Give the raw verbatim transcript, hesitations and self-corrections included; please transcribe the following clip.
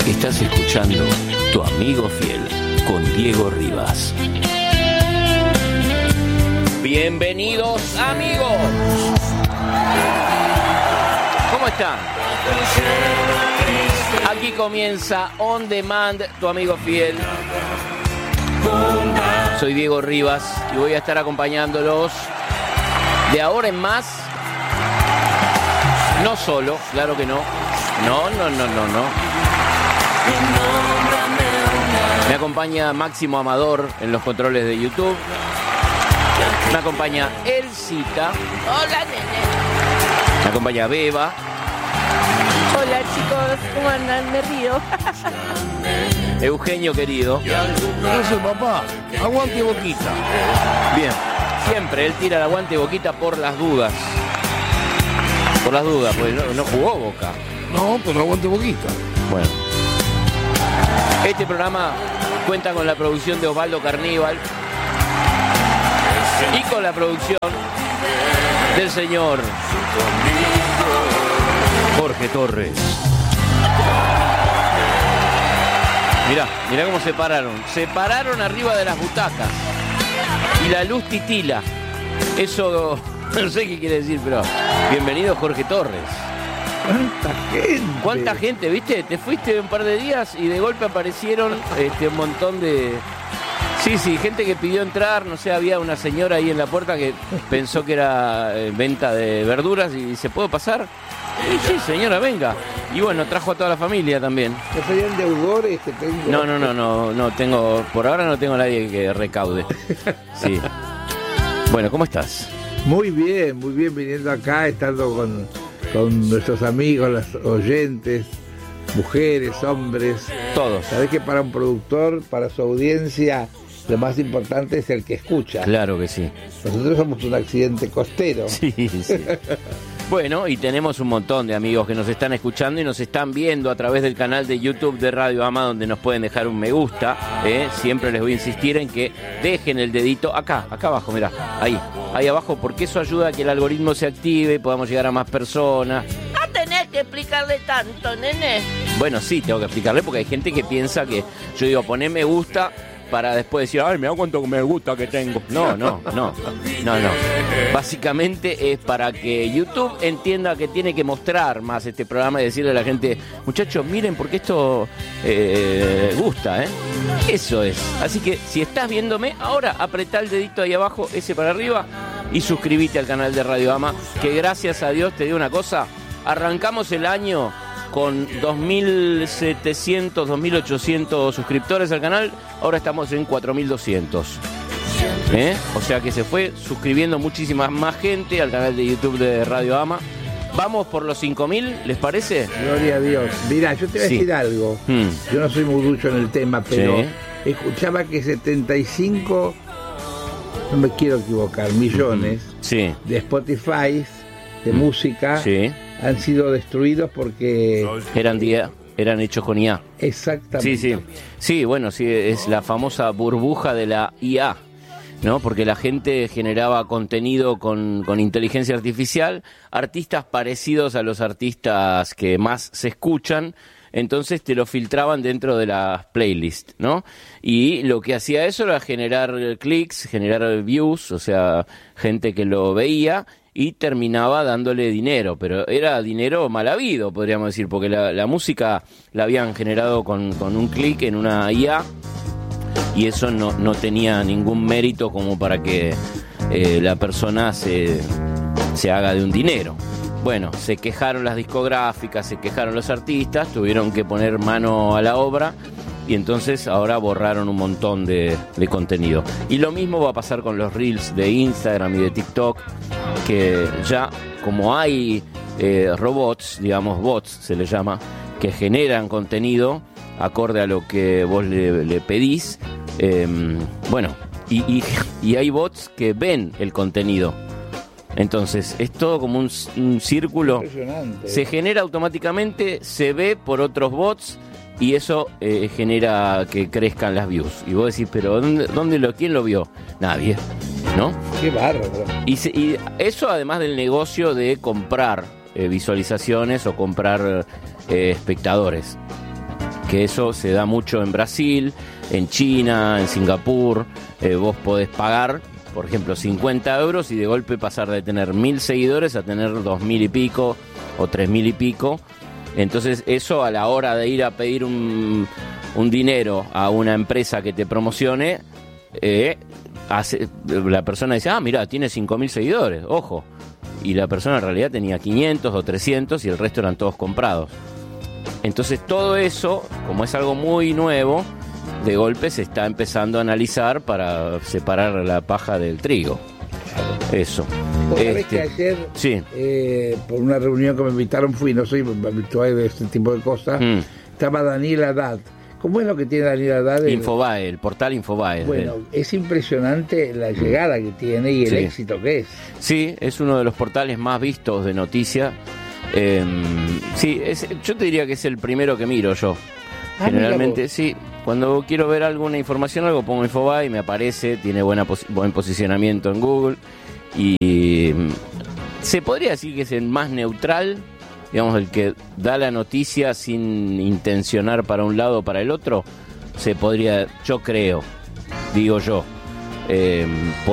Estás escuchando Tu Amigo Fiel con Diego Rivas. Bienvenidos, amigos. ¿Cómo están? Aquí comienza On Demand, Tu Amigo Fiel. Soy Diego Rivas y voy a estar acompañándolos de ahora en más. No solo, claro que no. No, no, no, no, no. Me acompaña Máximo Amador en los controles de YouTube. Me acompaña Elcita. Hola, nene. Me acompaña Beba. Hola, chicos. ¿Cómo andan? Me río. Eugenio querido. Eso, papá. Aguante Boquita. Bien. Siempre él tira el aguante Boquita por las dudas. Por las dudas, pues no, no jugó Boca. No, pero aguante Boquita. Bueno. Este programa cuenta con la producción de Osvaldo Carníbal y con la producción del señor Jorge Torres. Mirá, mirá cómo se pararon. Se pararon arriba de las butacas. Y la luz titila. Eso no sé qué quiere decir, pero bienvenido Jorge Torres. ¿Cuánta gente? ¿Cuánta gente? ¿Viste? Te fuiste un par de días y de golpe aparecieron este, un montón de... Sí, sí, gente que pidió entrar. No sé, había una señora ahí en la puerta que pensó que era eh, venta de verduras y dice, ¿puedo pasar? Y sí, señora, venga. Y bueno, trajo a toda la familia también. ¿No serían deudores que tengo? No, no, no, no, no tengo... Por ahora no tengo nadie que recaude. Sí. Bueno, ¿cómo estás? Muy bien, muy bien viniendo acá, estando con... con nuestros amigos, los oyentes, mujeres, hombres. Todos. Sabés que para un productor, para su audiencia, lo más importante es el que escucha. Claro que sí. Nosotros somos un accidente costero. Sí, sí. Bueno, y tenemos un montón de amigos que nos están escuchando y nos están viendo a través del canal de YouTube de Radio Ama, donde nos pueden dejar un me gusta. ¿eh? Siempre les voy a insistir en que dejen el dedito acá, acá abajo, mirá, ahí, ahí abajo, porque eso ayuda a que el algoritmo se active y podamos llegar a más personas. No tenés que explicarle tanto, nene. Bueno, sí, tengo que explicarle porque hay gente que piensa que yo digo, poné me gusta para después decir, ay, me da cuánto me gusta que tengo. No, no, no, no, no. Básicamente es para que YouTube entienda que tiene que mostrar más este programa y decirle a la gente, muchachos, miren porque esto eh, gusta, ¿eh? Eso es. Así que si estás viéndome, ahora apretá el dedito ahí abajo, ese para arriba, y suscríbete al canal de Radio Ama, que gracias a Dios, te digo una cosa, arrancamos el año con dos mil setecientos, dos mil ochocientos suscriptores al canal, ahora estamos en cuatro mil doscientos. ¿Eh? O sea que se fue suscribiendo muchísima más gente al canal de YouTube de Radio Ama. Vamos por los cinco mil, ¿les parece? Gloria a Dios. Mirá, yo te voy a Sí. decir algo. Hmm. Yo no soy muy ducho en el tema, pero Sí. escuchaba que setenta y cinco, no me quiero equivocar, millones Sí, de Spotify, de música, sí. han sido destruidos porque... Eran, día, eran hechos con I A. Exactamente. Sí, sí. Sí, bueno, sí, es la famosa burbuja de la I A, ¿no? Porque la gente generaba contenido con, con inteligencia artificial, artistas parecidos a los artistas que más se escuchan, entonces te lo filtraban dentro de las playlists, ¿no? Y lo que hacía eso era generar clics, generar views, o sea, gente que lo veía y terminaba dándole dinero, pero era dinero mal habido, podríamos decir, porque la, la música la habían generado con, con un clic en una I A y eso no, no tenía ningún mérito como para que eh, la persona se, se haga de un dinero. Bueno, se quejaron las discográficas, se quejaron los artistas, tuvieron que poner mano a la obra y entonces ahora borraron un montón de, de contenido. Y lo mismo va a pasar con los reels de Instagram y de TikTok, que ya como hay eh, robots, digamos bots se le llama, que generan contenido acorde a lo que vos le, le pedís, eh, bueno, y, y, y hay bots que ven el contenido. Entonces, es todo como un, un círculo. Impresionante. Se genera automáticamente, se ve por otros bots y eso eh, genera que crezcan las views. Y vos decís, pero ¿dónde, dónde lo, quién lo vio? Nadie, ¿no? Qué bárbaro. Y, se, y eso además del negocio de comprar eh, visualizaciones o comprar eh, espectadores. que eso se da mucho en Brasil, en China, en Singapur. Eh, vos podés pagar, por ejemplo, cincuenta euros y de golpe pasar de tener mil seguidores a tener dos mil y pico o tres mil y pico. Entonces eso, a la hora de ir a pedir un, un dinero a una empresa que te promocione, eh, hace, la persona dice, ah, mira, tiene cinco mil seguidores, ojo. Y la persona en realidad tenía quinientos o trescientos y el resto eran todos comprados. Entonces todo eso, como es algo muy nuevo, de golpe se está empezando a analizar para separar la paja del trigo. Eso. ¿Vos sabés Este, que ayer, sí. eh, por una reunión que me invitaron, fui, no soy habitual de este tipo de cosas, Mm. estaba Daniel Haddad. ¿Cómo es lo que tiene Daniel Haddad? El- Infobae, el portal Infobae. Bueno, es impresionante la llegada que tiene y el Sí. éxito que es. Sí, es uno de los portales más vistos de noticias. Eh, sí, es, yo te diría que es el primero que miro yo. Ah, Generalmente, mira vos. sí. Cuando quiero ver alguna información, algo pongo Infobae y me aparece, tiene buena posi- buen posicionamiento en Google. Y mm, se podría decir que es el más neutral, digamos, el que da la noticia sin intencionar para un lado o para el otro. Se podría, yo creo, digo yo. Eh,